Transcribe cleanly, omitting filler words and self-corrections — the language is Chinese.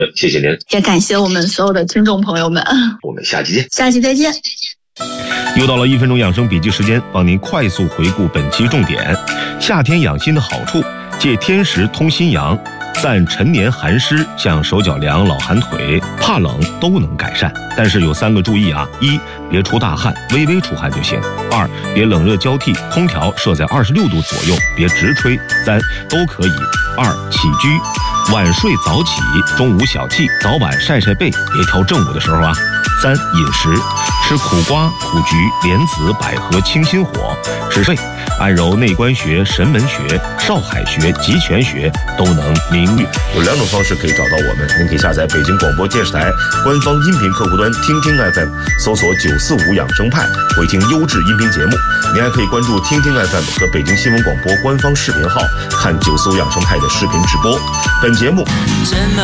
谢谢您， 也感谢我们所有的听众朋友们。 我们下期见。 下期再见。 又到了1分钟养生笔记时间，帮您快速回顾本期重点。夏天养心的好处，借天时通心阳，散陈年寒湿，像手脚凉、老寒腿、怕冷都能改善。但是有3个注意啊：一，别出大汗，微微出汗就行；二，别冷热交替，空调设在26度左右，别直吹；三，都可以。二，起居，晚睡早起，中午小憩，早晚晒晒背，别挑正午的时候啊。三，饮食，吃苦瓜、苦菊、莲子、百合清心火，吃肺，按揉内关穴、神门穴、少海穴、极泉穴都能明誉。 有2种方式可以找到我们，您可以下载北京广播电视台官方音频客户端听听 FM， 搜索945养生派，回听优质音频节目。您还可以关注听听 FM 和北京新闻广播官方视频号，看945养生派的视频直播。本节目